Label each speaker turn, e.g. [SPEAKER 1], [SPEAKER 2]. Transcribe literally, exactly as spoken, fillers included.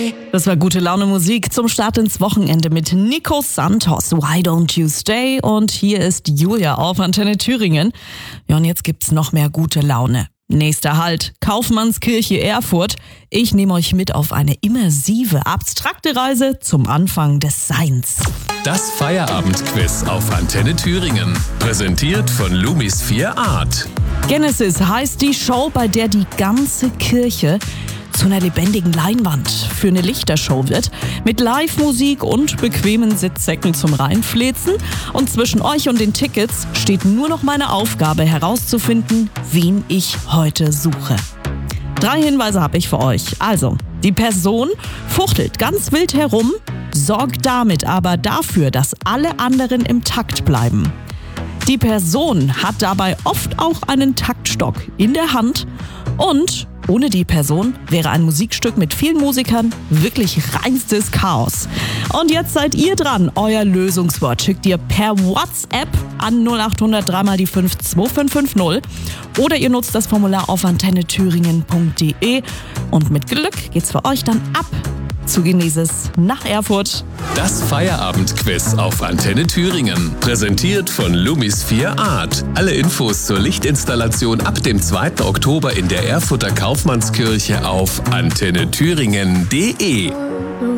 [SPEAKER 1] Das war gute Laune Musik zum Start ins Wochenende mit Nico Santos, Why Don't You Stay? Und hier ist Julia auf Antenne Thüringen. Ja, und jetzt gibt's noch mehr gute Laune. Nächster Halt, Kaufmannskirche Erfurt. Ich nehme euch mit auf eine immersive, abstrakte Reise zum Anfang des Seins.
[SPEAKER 2] Das Feierabendquiz auf Antenne Thüringen. Präsentiert von Lumis vier Art.
[SPEAKER 1] Genesis heißt die Show, bei der die ganze Kirche zu einer lebendigen Leinwand für eine Lichtershow wird, mit Live-Musik und bequemen Sitzsäcken zum Reinfläzen. Und zwischen euch und den Tickets steht nur noch meine Aufgabe herauszufinden, wen ich heute suche. Drei Hinweise habe ich für euch. Also, die Person fuchtelt ganz wild herum, sorgt damit aber dafür, dass alle anderen im Takt bleiben. Die Person hat dabei oft auch einen Taktstock in der Hand und ohne die Person wäre ein Musikstück mit vielen Musikern wirklich reinstes Chaos. Und jetzt seid ihr dran. Euer Lösungswort schickt ihr per WhatsApp an null acht hundert drei mal die fünf zwei fünf fünf null oder ihr nutzt das Formular auf antenne thüringen punkt de und mit Glück geht's für euch dann ab zu Genesis nach Erfurt.
[SPEAKER 2] Das Feierabendquiz auf Antenne Thüringen. Präsentiert von Lumis vier Art. Alle Infos zur Lichtinstallation ab dem zweiten Oktober in der Erfurter Kaufmannskirche auf antenne thüringen punkt de.